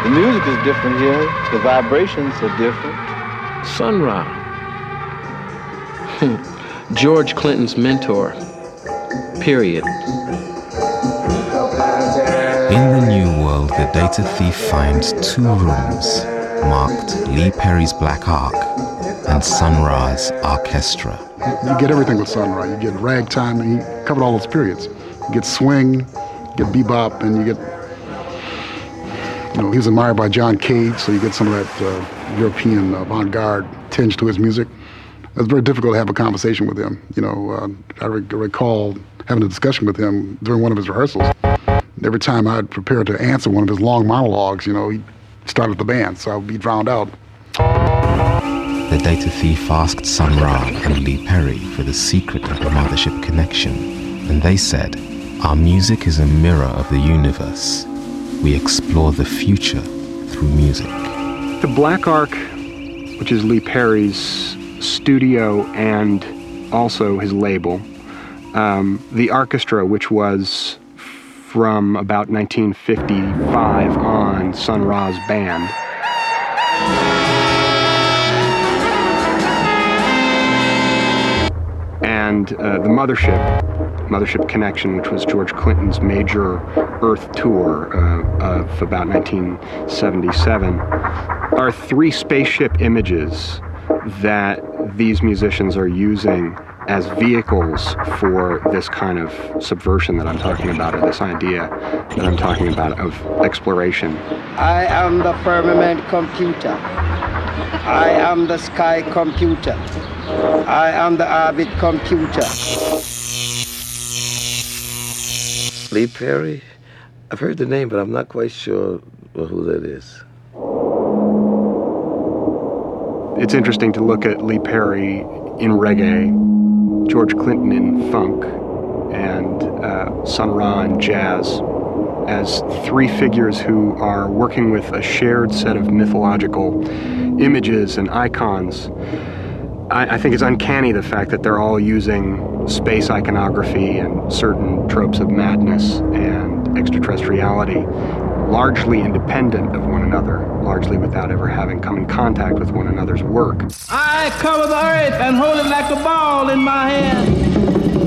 The music is different here. The vibrations are different. Sun Ra. George Clinton's mentor. Period. In the New World, the data thief finds 2 rooms marked Lee Perry's Black Ark and Sun Ra's Orchestra. You get everything with Sun Ra. You get ragtime, and he covered all those periods. You get swing, you get bebop, and you get, he was admired by John Cage, so you get some of that European avant-garde tinge to his music. It was very difficult to have a conversation with him. I recall having a discussion with him during one of his rehearsals. Every time I'd prepare to answer one of his long monologues, he started the band, so I would be drowned out. The data thief asked Sun Ra and Lee Perry for the secret of the Mothership connection, and they said, "Our music is a mirror of the universe. We explore the future through music." The Black Ark, which is Lee Perry's studio and also his label, the orchestra, which was from about 1955 on, Sun Ra's band. And the Mothership Connection, which was George Clinton's major Earth tour of about 1977, are 3 spaceship images that these musicians are using as vehicles for this kind of subversion that I'm talking about, or this idea that I'm talking about of exploration. I am the firmament computer. I am the sky computer. I am the orbit computer. Lee Perry? I've heard the name, but I'm not quite sure who that is. It's interesting to look at Lee Perry in reggae, George Clinton in funk, and Sun Ra in jazz as 3 figures who are working with a shared set of mythological images and icons. I think it's uncanny the fact that they're all using space iconography and certain tropes of madness and extraterrestriality, largely independent of one another, largely without ever having come in contact with one another's work. I cover the earth and hold it like a ball in my hand.